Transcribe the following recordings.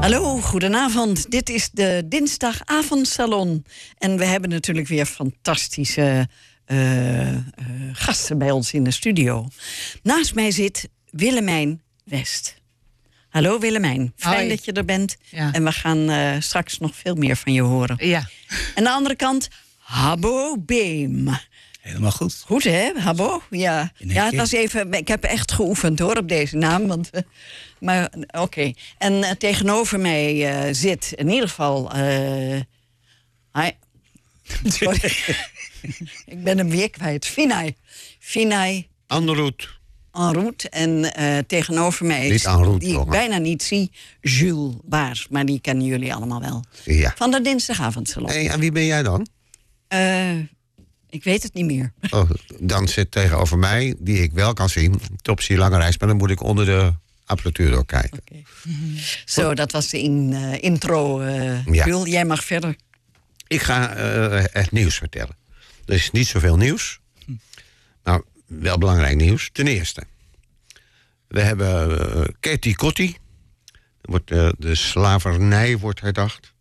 Hallo, goedenavond. Dit is de dinsdagavondsalon. En we hebben natuurlijk weer fantastische gasten bij ons in de studio. Naast mij zit Willemijn West. Hallo Willemijn, fijn dat je er bent. Ja. En we gaan straks nog veel meer van je horen. Ja. En aan de andere kant, Habbo Beem. Helemaal goed. Goed hè, Habbo? Ja, het was even. Ik heb echt geoefend hoor op deze naam. Want, maar oké. En tegenover mij zit in ieder geval. Sorry. Ik ben hem weer kwijt. Finay. En route. En tegenover mij is, die ik bijna niet zie, Jules Baars. Maar die kennen jullie allemaal wel. Ja. Van de dinsdagavondsalon. Hey, en wie ben jij dan? Ik weet het niet meer. Oh, dan zit tegenover mij, die ik wel kan zien, Topsy Langerijs, maar dan moet ik onder de apparatuur door kijken. Okay. Zo, dat was de intro. Jules, jij mag verder. Ik ga het nieuws vertellen. Er is niet zoveel nieuws. Nou, wel belangrijk nieuws. Ten eerste, we hebben Ketty Kotti. De slavernij wordt herdacht.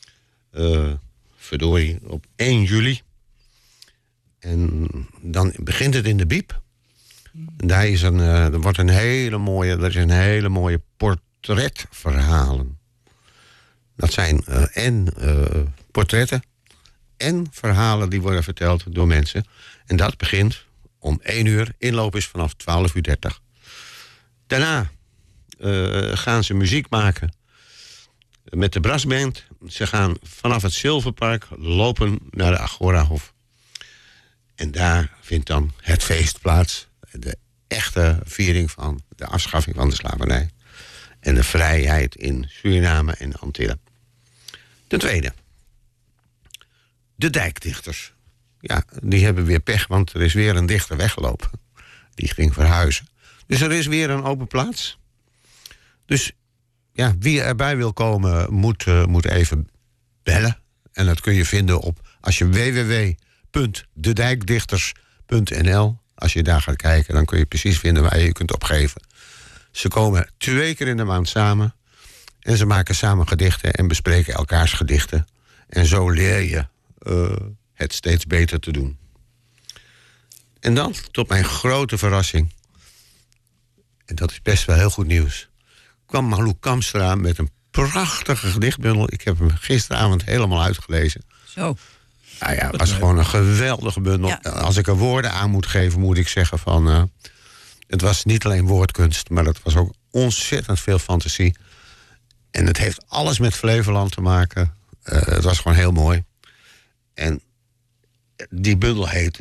Op 1 juli. En dan begint het in de Biep. En daar is een hele mooie portretverhalen. Dat zijn portretten en verhalen die worden verteld door mensen. En dat begint om 1 uur. Inloop is vanaf 12:30. Daarna gaan ze muziek maken met de brassband. Ze gaan vanaf het Zilverpark lopen naar de Agorahof. En daar vindt dan het feest plaats. De echte viering van de afschaffing van de slavernij. En de vrijheid in Suriname en de Antillen. Ten tweede, de dijkdichters. Ja, die hebben weer pech, want er is weer een dichter weggelopen. Die ging verhuizen. Dus er is weer een open plaats. Dus ja, wie erbij wil komen, moet even bellen. En dat kun je vinden als je www.dedijkdichters.nl. Als je daar gaat kijken, dan kun je precies vinden waar je kunt opgeven. Ze komen 2 keer in de maand samen. En ze maken samen gedichten en bespreken elkaars gedichten. En zo leer je het steeds beter te doen. En dan, tot mijn grote verrassing, en dat is best wel heel goed nieuws, kwam Malou Kamstra met een prachtige gedichtbundel. Ik heb hem gisteravond helemaal uitgelezen. Zo. Nou ja, het was gewoon een geweldige bundel. Ja. Als ik er woorden aan moet geven, moet ik zeggen van het was niet alleen woordkunst, maar het was ook ontzettend veel fantasie. En het heeft alles met Flevoland te maken. Het was gewoon heel mooi. En die bundel heet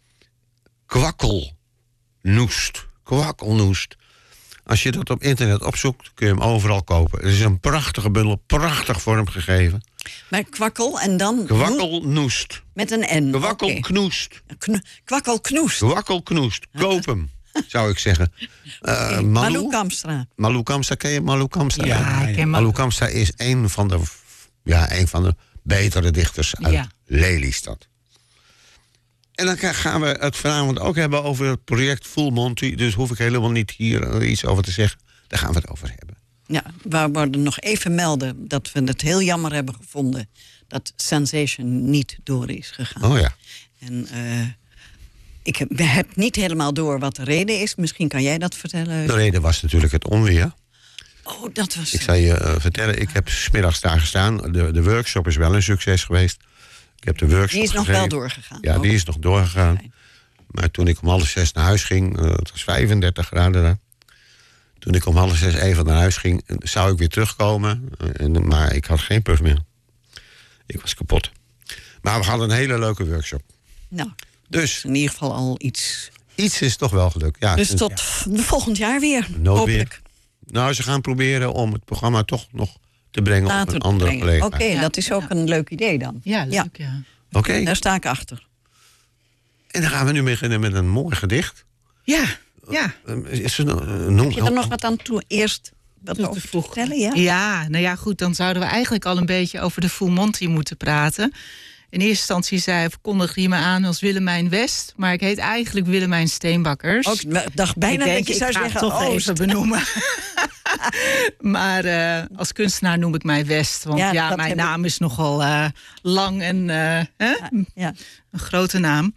Kwakkelnoest. Kwakkelnoest. Als je dat op internet opzoekt, kun je hem overal kopen. Het is een prachtige bundel, prachtig vormgegeven. Maar kwakkel en dan... Kwakkelnoest. Met een N. Kwakkelknoest. Kwakkelknoest. Kwakkelknoest. Koop hem, zou ik zeggen. Malou Kamstra. Malou Kamstra, ken je Malou Kamstra? Ja, ik ken Malou Kamstra is een van de betere dichters uit Lelystad. En dan gaan we het vanavond ook hebben over het project Full Monty. Dus hoef ik helemaal niet hier iets over te zeggen. Daar gaan we het over hebben. Ja, we worden nog even melden dat we het heel jammer hebben gevonden dat Sensation niet door is gegaan. Oh ja. En ik heb niet helemaal door wat de reden is. Misschien kan jij dat vertellen. De reden was natuurlijk het onweer. Oh, dat was... Ik zal je vertellen, ik heb 's middags daar gestaan. De workshop is wel een succes geweest. Ik heb de workshop Die is nog gegeven. wel doorgegaan. Ja, die is nog doorgegaan. Fijn. Maar toen ik om 5:30 naar huis ging, het was 35 graden daar. Toen ik om 5:30 even naar huis ging, zou ik weer terugkomen. Maar ik had geen puff meer. Ik was kapot. Maar we hadden een hele leuke workshop. Nou, dus in ieder geval al iets. Iets is toch wel gelukt. Ja, dus tot volgend jaar weer, hopelijk. Nou, ze gaan proberen om het programma toch nog te brengen later op een andere gelegenheid. Oké, dat is ook een leuk idee dan. Ja, leuk, ja. Oké. Daar sta ik achter. En dan gaan we nu beginnen met een mooi gedicht. Ja. Heb je er nog wat aan toe? Eerst wat over vertellen, ja? Ja, nou ja, goed, dan zouden we eigenlijk al een beetje over de Full Monty moeten praten. In eerste instantie kondigde hij me aan als Willemijn West. Maar ik heet eigenlijk Willemijn Steenbakkers. Ook, ik dacht bijna dat je zou zeggen... toch even benoemen. Maar als kunstenaar noem ik mij West. Want mijn naam is nogal lang en een grote naam.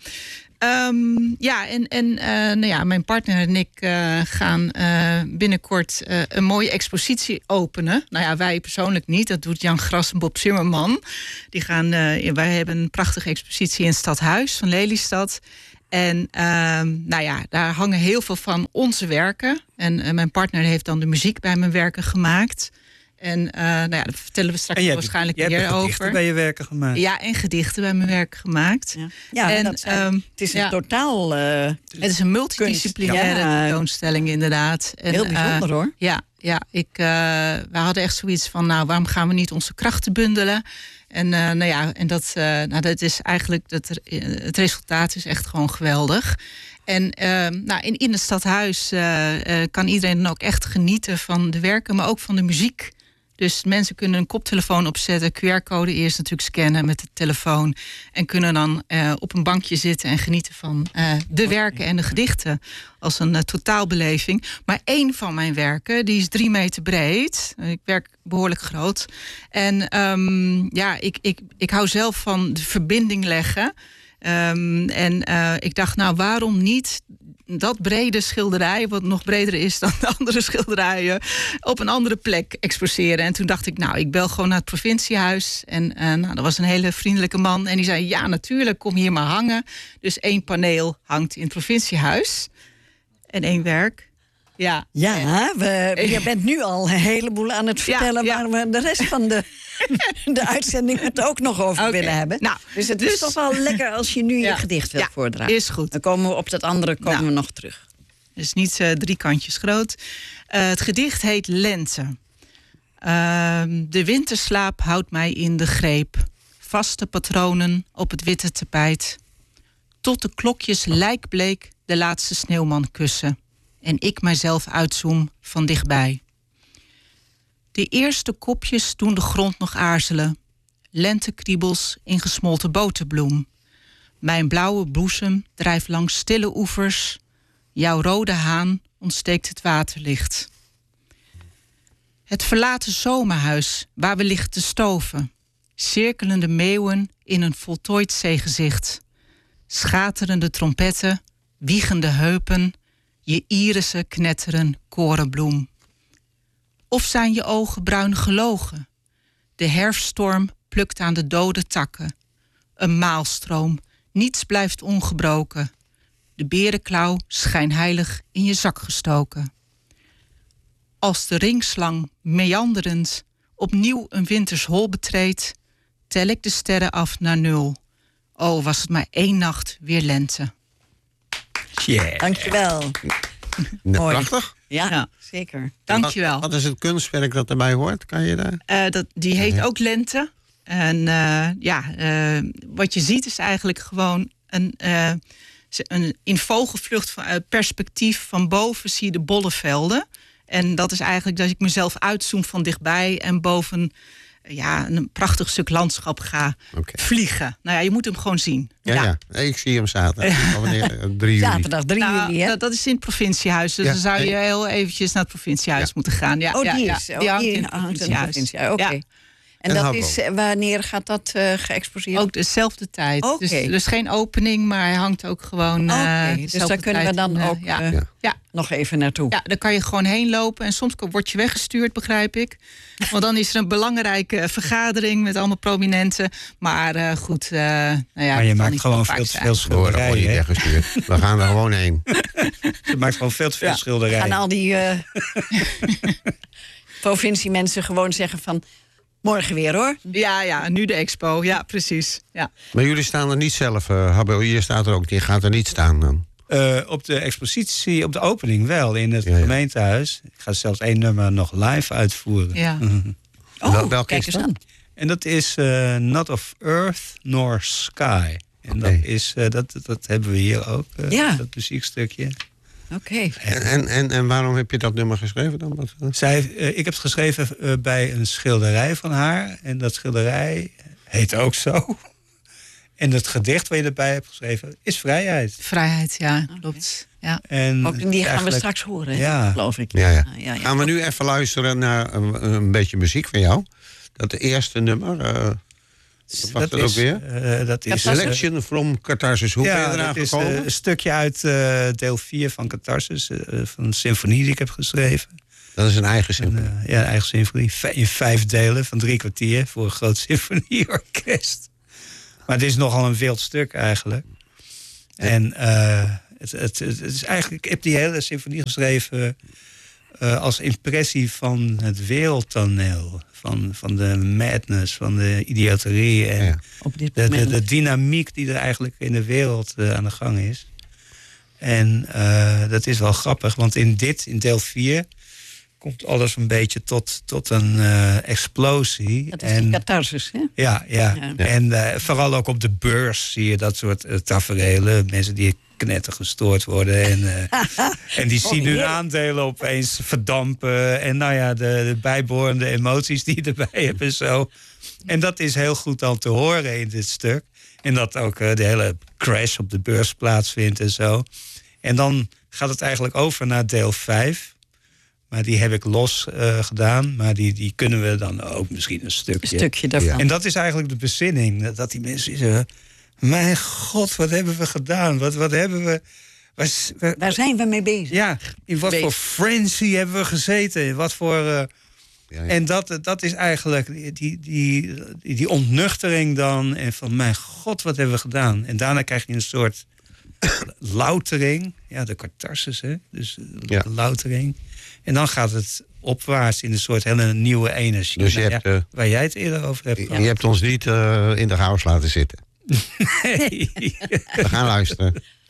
Mijn partner en ik gaan binnenkort een mooie expositie openen. Nou ja, wij persoonlijk niet. Dat doet Jan Gras en Bob Zimmerman. Wij hebben een prachtige expositie in het Stadhuis van Lelystad. En daar hangen heel veel van onze werken. En mijn partner heeft dan de muziek bij mijn werken gemaakt. En daar vertellen we straks waarschijnlijk meer over. Je hebt gedichten bij je werken gemaakt. Ja, en gedichten bij mijn werk gemaakt. Het is een totaal... het is een multidisciplinaire tentoonstelling inderdaad. En, heel bijzonder hoor. We hadden echt zoiets van... waarom gaan we niet onze krachten bundelen? En dat is eigenlijk... Het resultaat is echt gewoon geweldig. En in het Stadhuis kan iedereen dan ook echt genieten van de werken... maar ook van de muziek. Dus mensen kunnen een koptelefoon opzetten... QR-code eerst natuurlijk scannen met de telefoon... en kunnen dan op een bankje zitten en genieten van de werken en de gedichten... als een totaalbeleving. Maar één van mijn werken, die is 3 meter breed. Ik werk behoorlijk groot. En ik hou zelf van de verbinding leggen... ik dacht, waarom niet dat brede schilderij... wat nog breder is dan de andere schilderijen... op een andere plek exposeren. En toen dacht ik, ik bel gewoon naar het provinciehuis. En dat was een hele vriendelijke man. En die zei, ja, natuurlijk, kom hier maar hangen. Dus 1 paneel hangt in het provinciehuis. En 1 werk. Je bent nu al een heleboel aan het vertellen... waar we de rest van de uitzending het ook nog over willen hebben. Dus het is toch wel lekker als je nu je gedicht wilt voordragen. Is goed. Dan komen we op dat andere we nog terug. Het is niet 3 kantjes groot. Het gedicht heet Lente. De winterslaap houdt mij in de greep. Vaste patronen op het witte tapijt. Tot de klokjes lijkbleek de laatste sneeuwman kussen. En ik mijzelf uitzoom van dichtbij. De eerste kopjes doen de grond nog aarzelen. Lentekriebels in gesmolten boterbloem. Mijn blauwe boezem drijft langs stille oevers. Jouw rode haan ontsteekt het waterlicht. Het verlaten zomerhuis waar we liggen te stoven. Cirkelende meeuwen in een voltooid zeegezicht. Schaterende trompetten, wiegende heupen... Je irissen knetteren korenbloem. Of zijn je ogen bruin gelogen? De herfststorm plukt aan de dode takken. Een maalstroom, niets blijft ongebroken. De berenklauw schijnheilig in je zak gestoken. Als de ringslang meanderend opnieuw een winters hol betreedt... tel ik de sterren af naar 0. Oh, was het maar 1 nacht weer lente. Yeah. Dankjewel. Mooi. Prachtig. Ja, zeker. Dankjewel. Wat is het kunstwerk dat erbij hoort? Kan je daar? Die heet ook Lente. En wat je ziet is eigenlijk gewoon een in vogelvlucht perspectief van boven zie je de bollevelden. En dat is eigenlijk dat ik mezelf uitzoom van dichtbij en boven een prachtig stuk landschap ga vliegen. Nou ja, je moet hem gewoon zien. Ja. Ik zie hem zaterdag. 3 juli. Zaterdag 3 juli, hè? Dat is in het provinciehuis. Dus dan zou je heel eventjes naar het provinciehuis moeten gaan. Die is in het provinciehuis. Oké. En dat is, wanneer gaat dat geëxposeerd? Ook dezelfde tijd. Okay. Dus geen opening, maar hij hangt ook gewoon. Dus daar kunnen we dan ook nog even naartoe. Ja, daar kan je gewoon heen lopen. En soms word je weggestuurd, begrijp ik. Want dan is er een belangrijke vergadering met allemaal prominenten. Maar goed. Maar je maakt gewoon veel te veel schilderijen. Weggestuurd. We gaan er gewoon heen. Je maakt gewoon veel te veel schilderijen. Gaan al die provinciemensen gewoon zeggen van... Morgen weer, hoor. Ja, nu de expo. Ja, precies. Ja. Maar jullie staan er niet zelf, Habel. Hier staat er ook, die gaat er niet staan dan? Op de expositie, op de opening wel, in het gemeentehuis. Ik ga zelfs 1 nummer nog live uitvoeren. Ja. Welke kijk eens aan. En dat is Not of Earth Nor Sky. En dat is, dat hebben we hier ook, dat muziekstukje. Oké. En waarom heb je dat nummer geschreven dan? Ik heb het geschreven bij een schilderij van haar. En dat schilderij heet ook zo. En het gedicht wat je erbij hebt geschreven is vrijheid. Vrijheid, ja, klopt. Ja. En ook die gaan we straks horen, geloof ik. Ja. Gaan we nu even luisteren naar een beetje muziek van jou? Dat eerste nummer, wat was dat ook weer? Dat is Selection from Catharsis. Hoe ben je eraan gekomen? Dat is een stukje uit deel 4 van Catharsis, van een symfonie die ik heb geschreven. Dat is een eigen symfonie? Een eigen symfonie, in 5 delen van 3 kwartier voor een groot symfonieorkest. Maar het is nogal een wild stuk eigenlijk. Ja. En het is eigenlijk, ik heb die hele symfonie geschreven als impressie van het wereldtoneel. Van de madness, van de idioterie. En de dynamiek die er eigenlijk in de wereld aan de gang is. En dat is wel grappig, want in deel 4... komt alles een beetje tot een explosie. Dat is die catharsis, hè? Ja. En vooral ook op de beurs zie je dat soort taferelen. Mensen die knettergestoord worden. En die zien hun aandelen opeens verdampen. En de bijbehorende emoties die je erbij hebt en zo. En dat is heel goed dan te horen in dit stuk. En dat ook de hele crash op de beurs plaatsvindt en zo. En dan gaat het eigenlijk over naar deel 5... Maar die heb ik los gedaan. Maar die kunnen we dan ook misschien een stukje daarvan. Ja. En dat is eigenlijk de bezinning. Dat die mensen zeggen... Mijn god, wat hebben we gedaan? Wat hebben we... Waar zijn we mee bezig? Ja, in wat voor frenzy hebben we gezeten? In wat voor... En dat is eigenlijk die ontnuchtering dan. En van, mijn god, wat hebben we gedaan? En daarna krijg je een soort loutering. Ja, de catharsis, hè? Dus de loutering. En dan gaat het opwaarts in een soort hele nieuwe energie. Dus je hebt, waar jij het eerder over hebt. Je hebt ons niet in de chaos laten zitten. Nee. We gaan luisteren.